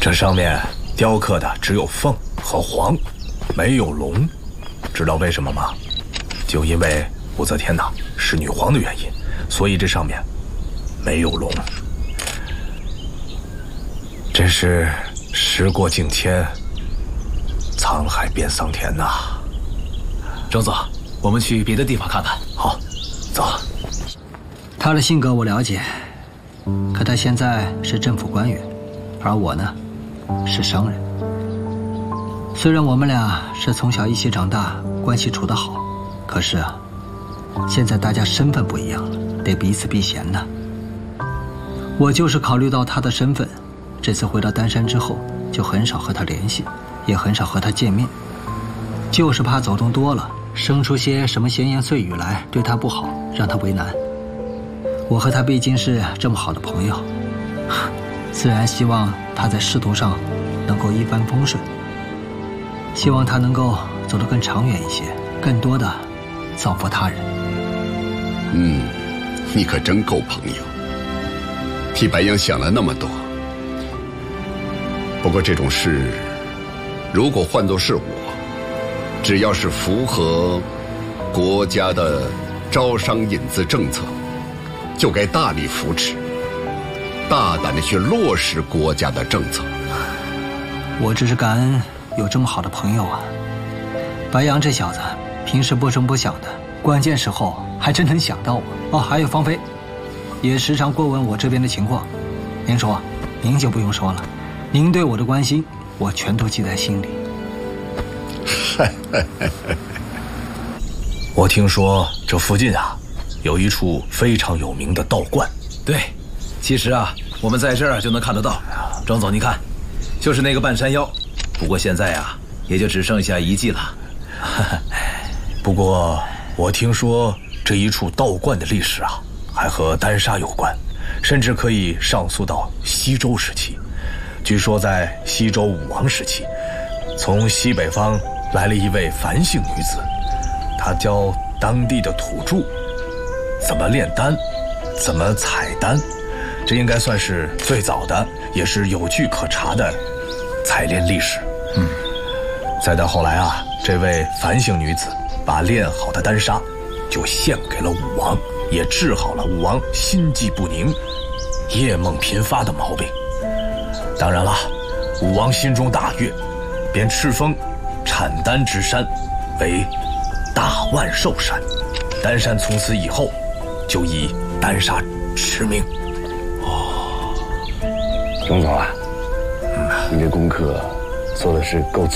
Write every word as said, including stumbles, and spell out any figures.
这上面雕刻的只有凤和凰，没有龙，知道为什么吗？就因为武则天呐是女皇的原因，所以这上面没有龙。真是时过境迁，沧海变桑田呐。 周总，我们去别的地方看看。 好，走。 他的性格我了解，可他现在是政府官员，而我呢，是商人。虽然我们俩是从小一起长大，关系处得好，可是啊，现在大家身份不一样了，得彼此避嫌呢。我就是考虑到他的身份，这次回到丹山之后，就很少和他联系，也很少和他见面，就是怕走动多了，生出些什么闲言碎语来，对他不好，让他为难。我和他毕竟是这么好的朋友，自然希望他在仕途上能够一帆风顺，希望他能够走得更长远一些，更多的造福他人。 嗯，你可真够朋友，替白杨想了那么多。不过这种事，如果换作是我，只要是符合国家的招商引资政策，就该大力扶持，大胆的去落实国家的政策。 我只是感恩有这么好的朋友啊。白杨这小子平时不声不响的，关键时候还真能想到我。哦，还有芳菲，也时常过问我这边的情况。您说，您就不用说了，您对我的关心，我全都记在心里。 我听说这附近啊，有一处非常有名的道观。 对，其实啊，我们在这儿就能看得到。庄总，您看，就是那个半山腰，不过现在啊，也就只剩下遗迹了。 不过我听说这一处道观的历史啊，还和丹砂有关，甚至可以上溯到西周时期。据说在西周武王时期，从西北方来了一位樊姓女子，她教当地的土著怎么炼丹，怎么采丹，这应该算是最早的，也是有据可查的采炼历史。嗯，再到后来啊，这位樊姓女子把炼好的丹砂就献给了武王，也治好了武王心悸不宁、夜梦频发的毛病。当然了，武王心中大悦，便敕封产丹之山为大万寿山，丹山从此以后就以丹砂驰名。 哦，钟总啊，嗯，你这功课做的是够